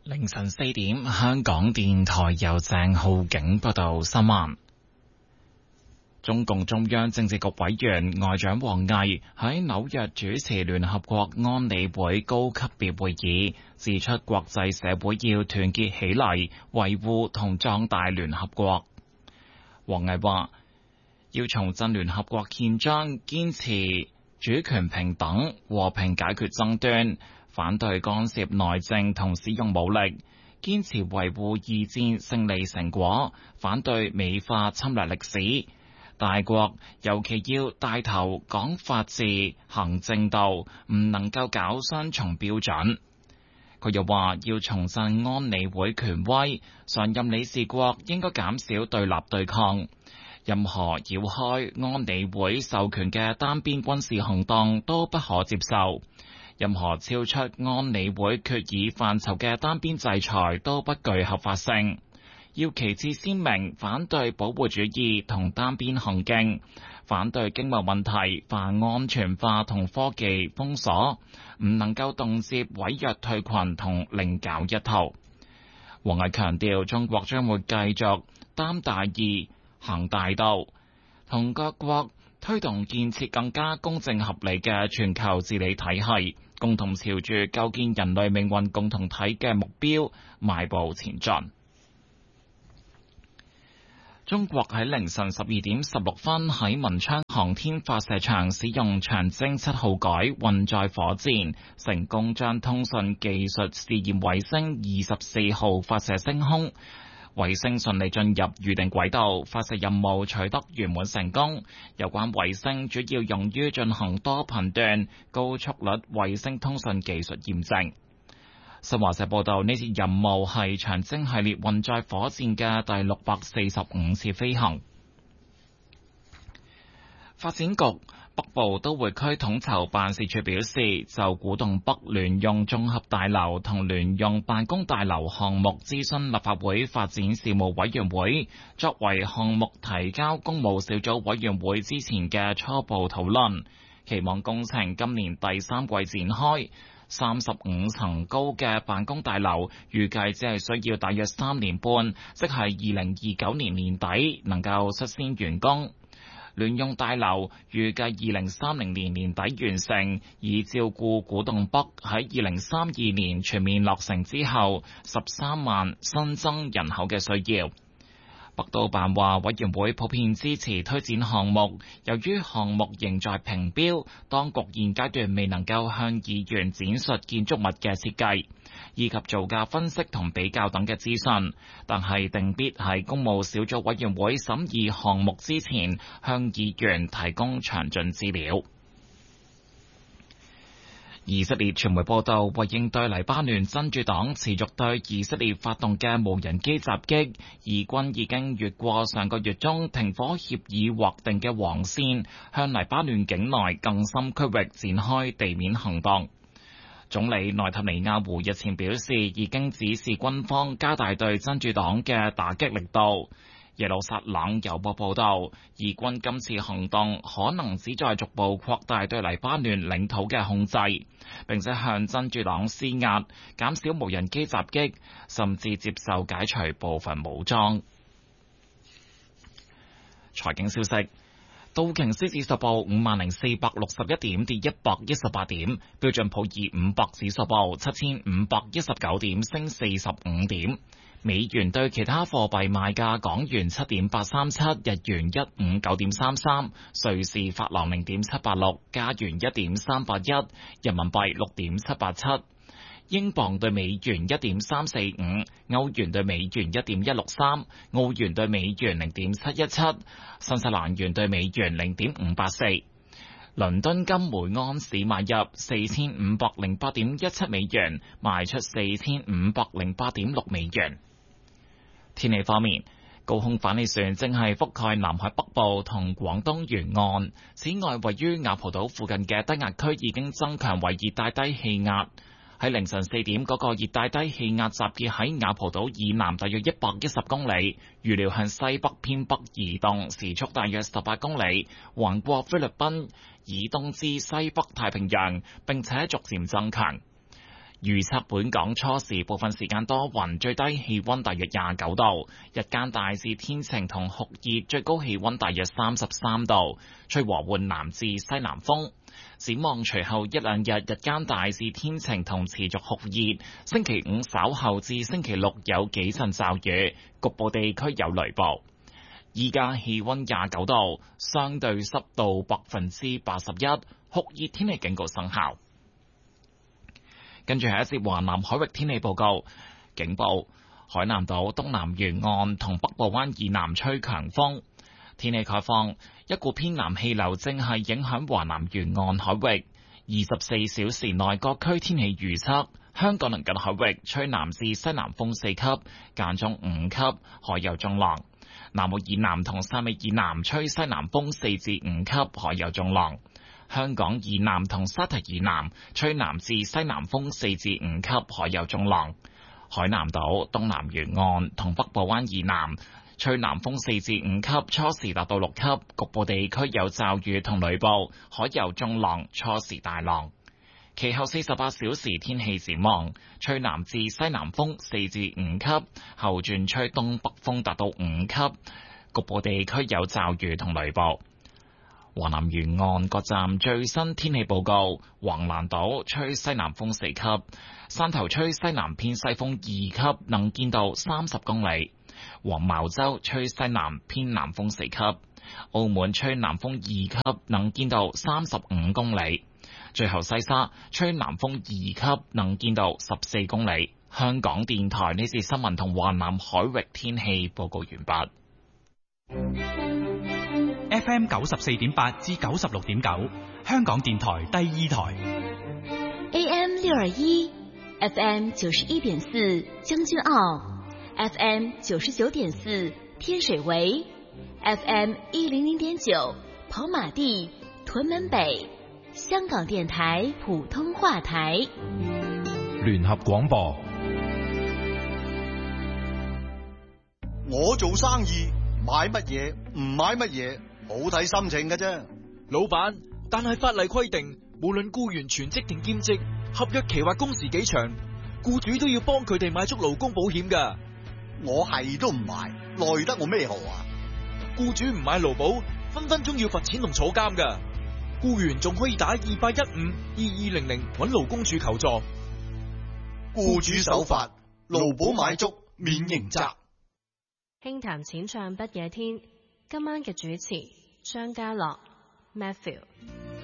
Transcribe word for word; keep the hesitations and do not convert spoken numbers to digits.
凌晨四點，香港電台由鄭浩景報道新聞。中共中央政治局委員外長王毅喺紐約主持聯合國安理會高級別會議，指出國際社會要團結起嚟，維護同壯大聯合國。王毅話，要重振聯合國憲章，堅持主權平等、和平解決爭端，反對干涉內政同使用武力，堅持維護二戰勝利成果，反對美化侵略歷史。大國尤其要帶頭講法治、行正道，唔能夠搞雙重標準。佢又話要重振安理會權威，常任理事國應該減少對立對抗，任何繞開安理會授權嘅單邊軍事行動都不可接受，任何超出安理會決議範疇嘅單邊制裁都不具合法性。要旗幟鮮明反對保護主義同單邊行徑，反對經貿問題泛安全化同科技封鎖，唔能夠動輒毀約退群同另搞一套。王毅強調，中國將會繼續擔大義、行大道，同各國推動建設更加公正合理嘅全球治理體系，共同朝住構建人類命運共同體嘅目標邁步前進。中國喺凌晨十二點十六分喺文昌航天發射場使用長征七號改運載火箭，成功將通訊技術試驗衛星二十四號發射升空。衛星順利進入預定軌道，發射任務取得圓滿成功。有關衛星主要用於進行多頻段高速率衛星通訊技術驗證。新華社報道，呢次任務係長征系列運載火箭嘅第六百四十五次飛行。發展局北部都會區統籌辦事處表示，就古洞北聯用綜合大樓同聯用辦公大樓項目諮詢立法會發展事務委員會，作為項目提交公務小組委員會之前嘅初步討論，期望工程今年第三季展開。三十五層高嘅辦公大樓預計只係需要大約三年半，即係二零二九年年底能夠率先完工。聯用大樓預計二零三零年年底完成，以照顧古洞北喺二零三二年全面落成之後十三萬新增人口嘅需要。北都辦話，委員會普遍支持推展項目，由於項目仍在評標，當局現階段未能夠向議員展述建築物嘅設計以及造價分析同比較等嘅資訊，但係定必喺公務小組委員會審議項目之前，向議員提供詳盡資料。以色列傳媒報道，為應對黎巴嫩真主黨持續對以色列發動嘅無人機襲擊，以軍已經越過上個月中停火協議劃定嘅黃線，向黎巴嫩境內更深區域展開地面行動。總理內塔尼亞胡日前表示，已經指示軍方加大對真主黨嘅打擊力度。耶路撒冷郵報報道，以軍今次行動可能旨在逐步擴大對黎巴嫩領土嘅控制，並且向真主黨施壓，減少無人機襲擊，甚至接受解除部分武裝。財經消息：道瓊斯指數報五萬零四百六十一點，跌一百一十八點；標準普爾五百指數報七千五百一十九點，升四十五點。美元對其他貨幣賣價：港元七點八三七，日元一五九點三三，瑞士法郎零點七八六，加元一點三八一，人民幣六點七八七，英鎊對美元一點三四五，歐元對美元一點一六三，澳元對美元零點七一七，新西蘭元對美元零點五八四。倫敦金每安士買入四千五百零八點一七美元，賣出四千五百零八點六美元。天氣方面，高空反氣旋正係覆蓋南海北部同廣東沿岸。此外，位於雅蒲島附近嘅低壓區已經增強為熱帶低氣壓。喺凌晨四點，嗰個熱帶低氣壓集結喺雅蒲島以南大約一百一十公里，預料向西北偏北移動，時速大約十八公里，橫過菲律賓以東至西北太平洋，並且逐漸增強。 預測本港初時部分時間多雲，最低氣溫大約廿九度，日間大致天晴同酷熱，最高氣溫大約三十三度，吹和緩南至西南風。展望隨後一兩日，日間大致天晴同持續酷熱，星期五稍後至星期六有幾陣驟雨，局部地區有雷暴。依家氣溫廿九度，相對濕度百分之八十一，酷熱天氣警告生效。跟住係一節華南海域天氣報告，警報：海南島東南沿岸同北部灣以南吹強風。天氣概況：一股偏南氣流正係影響華南沿岸海域。二十四小時內各區天氣預測：香港鄰近海域吹南至西南風四級，間中五級，海有中浪。南澳以南同汕尾以南吹西南風四至五級，海有中浪。香港以南同沙堤以南吹南至西南風四至五級，海有中浪。海南島東南沿岸同北部灣以南吹南風四至五級，初時達到六級，局部地區有驟雨同雷暴，海有中浪，初時大浪。其後四十八小時天氣展望，吹南至西南風四至五級，後轉吹東北風達到五級，局部地區有驟雨同雷暴。華南沿岸各站最新天氣報告：橫瀾島吹西南風四級，汕頭吹西南偏西風二級，能見度三十公里；黃茅洲吹西南偏南風四級，澳門吹南風二級，能見度三十五公里。最後西沙吹南風二級，能見度十四公里。香港電台呢節新聞同華南海域天氣報告完畢。 F M 九十四點八至九十六點九，香港電台第二台。 A M 六二一，F M 九十一點四將軍澳 ，F M 九十九點四天水圍 ，F M 一零零點九跑馬地屯門北，香港電台普通話台。 聯合廣播。 我做生意買乜嘢唔買乜嘢，好睇心情㗎啫。 老闆，但係法例規定，無論僱員全職定兼職，合約期或工時幾長，僱主都要幫佢哋買足勞工保險㗎。 我係都唔買，奈得我咩何啊？ 僱主唔買勞保，分分鐘要罰錢同坐監㗎。僱員仲可以打二八一五二二零零揾勞工處求助。 僱主守法，勞保買足免刑責。 輕談淺唱不夜天，今晚嘅主持張家樂 Matthew。